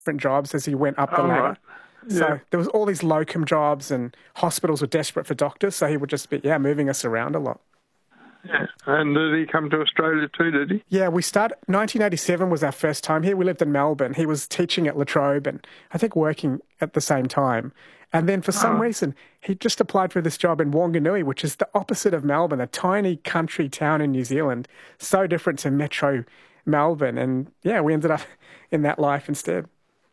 different jobs as he went up the ladder. Right. Yeah. So there was all these locum jobs and hospitals were desperate for doctors, so he would just be, moving us around a lot. Yeah. And did he come to Australia too, did he? Yeah, 1987 was our first time here. We lived in Melbourne. He was teaching at La Trobe and I think working at the same time. And then for some reason, he just applied for this job in Wanganui, which is the opposite of Melbourne, a tiny country town in New Zealand, so different to metro Melbourne. And we ended up in that life instead.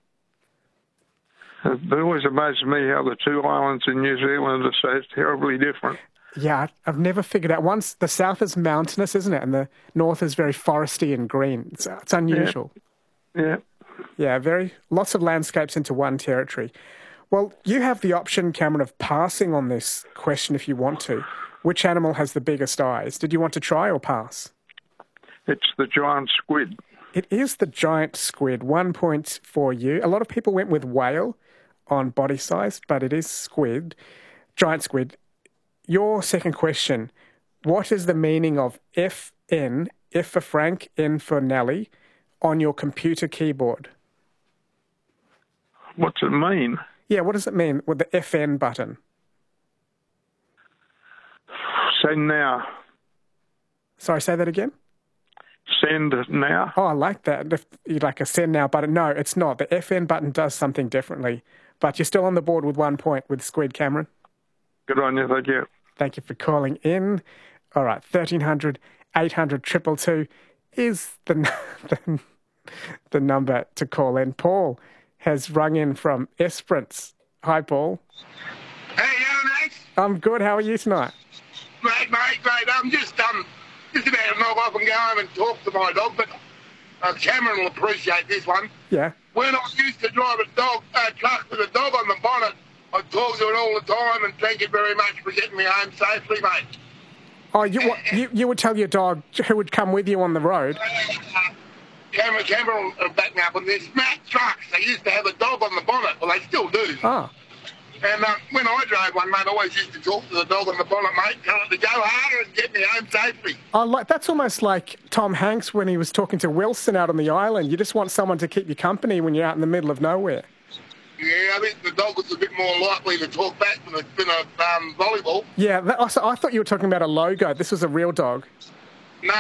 It always amazes me how the two islands in New Zealand are so terribly different. Yeah, I've never figured out. Once the south is mountainous, isn't it? And the north is very foresty and green. It's unusual. Yeah. Yeah, lots of landscapes into one territory. Well, you have the option, Cameron, of passing on this question if you want to. Which animal has the biggest eyes? Did you want to try or pass? It's the giant squid. It is the giant squid. 1 point for you. A lot of people went with whale on body size, but it is squid, giant squid. Your second question, what is the meaning of FN, F for Frank, N for Nelly, on your computer keyboard? What's it mean? Yeah, what does it mean with the FN button? Send now. Sorry, say that again? Send now. Oh, I like that. If you'd like a send now button. No, it's not. The FN button does something differently. But you're still on the board with 1 point with Squid, Cameron. Good on you, thank you. Thank you for calling in. All right, 1300 800 222 is the number to call in. Paul has rung in from Esperance. Hi, Paul. Hey, mate. I'm good. How are you tonight? Great. I'm just about to knock off and go home and talk to my dog, but Cameron will appreciate this one. Yeah. When I used to drive a truck with a dog on the bonnet, I'd talk to it all the time and thank you very much for getting me home safely, mate. Oh, you would tell your dog who would come with you on the road? Cameron will back me up on this. Mack trucks, they used to have a dog on the bonnet. Well, they still do. Oh. And when I drove one, mate, I always used to talk to the dog on the bonnet, mate, tell it to go harder and get me home safely. That's almost like Tom Hanks when he was talking to Wilson out on the island. You just want someone to keep you company when you're out in the middle of nowhere. Yeah, I think the dog was a bit more likely to talk back than a volleyball. Yeah, I thought you were talking about a logo. This was a real dog. No.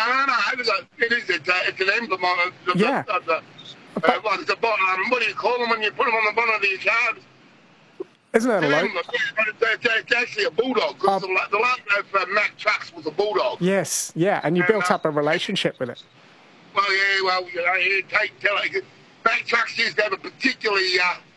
It's an emblem on it. Yeah. What do you call them when you put them on the bonnet of your cars? Isn't that a logo? It's actually a bulldog, because the logo for Mack Trucks was a bulldog. Yes, yeah, and you built up a relationship with it. Well, tell it. Mack Trucks used to have a particularly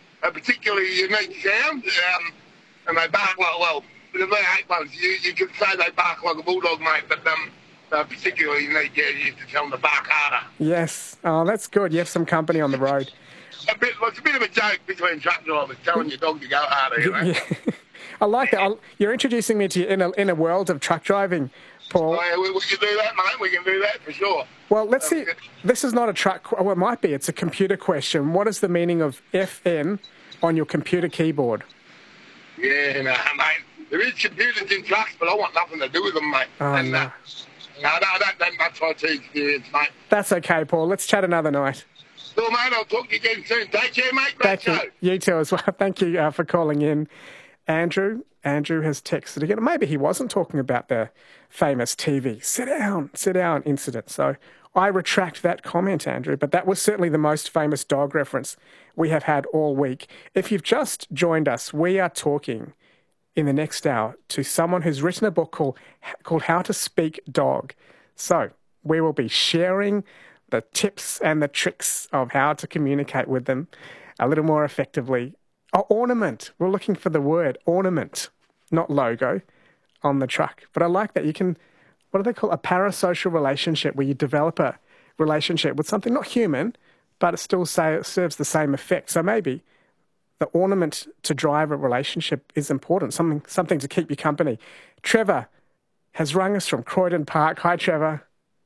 unique sound, and they bark like, the V8 ones, you could say they bark like a bulldog, mate, but particularly unique, you used to tell them to bark harder. Yes, oh, that's good. You have some company on the road. It's a bit of a joke between truck drivers, telling your dog to go harder, you know. Yeah. I like that. You're introducing me to in a world of truck driving, Paul. Oh, yeah, we can do that, mate. We can do that for sure. Well, let's see. This is not a truck. Well, it might be. It's a computer question. What is the meaning of FN on your computer keyboard? Yeah, no, mate. There is computers in trucks, but I want nothing to do with them, mate. Oh, no. I don't have much IT experience, mate. That's okay, Paul. Let's chat another night. Well, mate, I'll talk to you again soon. Take care, mate. Great show. You too as well. Thank you for calling in. Andrew has texted again. Maybe he wasn't talking about the famous TV sit down incident. So I retract that comment, Andrew. But that was certainly the most famous dog reference we have had all week. If you've just joined us, we are talking in the next hour to someone who's written a book called How to Speak Dog. So we will be sharing the tips and the tricks of how to communicate with them a little more effectively. Oh, ornament. We're looking for the word ornament, not logo, on the truck. But I like that. You can, what do they call a parasocial relationship, where you develop a relationship with something not human, but it still serves the same effect. So maybe the ornament to drive a relationship is important, something to keep you company. Trevor has rung us from Croydon Park. Hi, Trevor.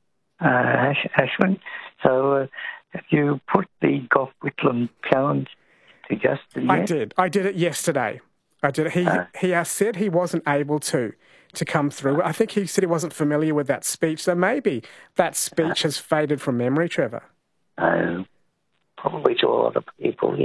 Ashwin. So have you put the Gough Whitlam challenge to Justin yet? I did it yesterday. I did it. He said he wasn't able to come through. I think he said he wasn't familiar with that speech. So maybe that speech has faded from memory, Trevor. Possibly. probably to a lot of people.